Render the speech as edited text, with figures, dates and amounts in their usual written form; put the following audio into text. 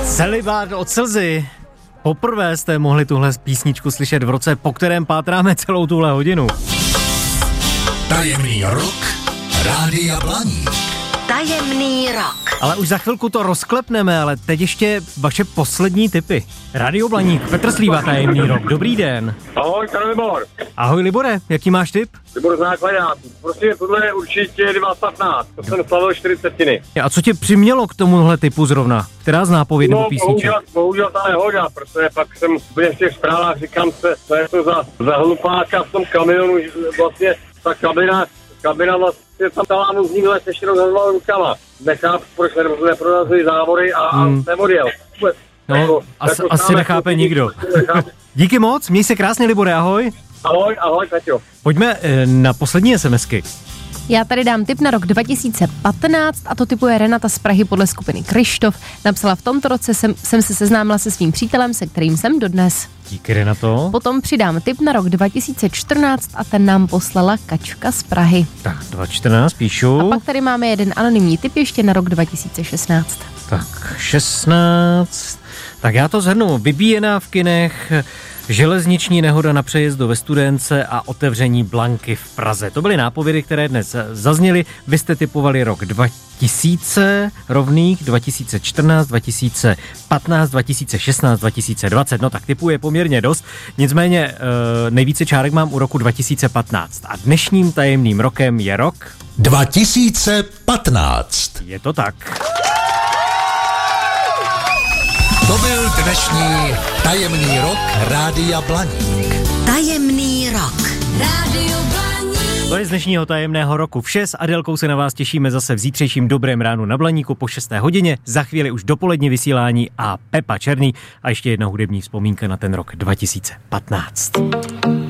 Celibát od slzy. Poprvé jste mohli tuhle písničku slyšet v roce, po kterém pátráme celou tuhle hodinu. Tajemný rok Rádia Blaník. Tajemný rok. Ale už za chvilku to rozklepneme, ale teď ještě vaše poslední tipy. Rádio Blaník, Petr Slíva, Tajemný rok. Dobrý den. Ahoj, tady Libor. Ahoj Libore, jaký máš tip? Libor Základňák. Prostě tohle je určitě 2.15. To jsem slavil 40. A co tě přimělo k tomuhle tipu zrovna? Která z nápověd nebo písniček? Bohužel ta nehoda, protože pak jsem v těch zprávách říkám se, co je to za hlupáka v tom kamionu, vlastně ta kabina vlastně tam talánu z níhle se rozhodovala rukama. Nechápu, proč neprodazují závory a nemodel. No, asi nechápe nikdo. Díky moc, měj se krásně, Libore, ahoj. Ahoj, Peťo. Pojďme na poslední SMSky. Já tady dám tip na rok 2015 a to tipuje Renata z Prahy podle skupiny Kryštof. Napsala: v tomto roce jsem se seznámila se svým přítelem, se kterým jsem dodnes. Díky, Renato. Potom přidám tip na rok 2014 a ten nám poslala Kačka z Prahy. Tak, 2014 píšu. A pak tady máme jeden anonymní tip ještě na rok 2016. Tak, 16. Tak já to shrnu. Vybíjená v kinech, železniční nehoda na přejezdu ve Studénce a otevření Blanky v Praze. To byly nápovědy, které dnes zazněly. Vy jste tipovali rok 2000 rovných, 2014, 2015, 2016, 2020. No tak tipů je poměrně dost. Nicméně nejvíce čárek mám u roku 2015. A dnešním tajemným rokem je rok 2015. Je to tak. To byl dnešní tajemný rok Rádia Blaník. Tajemný rok. Rádio Blaník. To je z dnešního tajemného roku vše. S Adélkou se na vás těšíme zase v zítřejším Dobrém ránu na Blaníku po 6. hodině. Za chvíli už dopoledně vysílání a Pepa Černý. A ještě jedna hudební vzpomínka na ten rok 2015.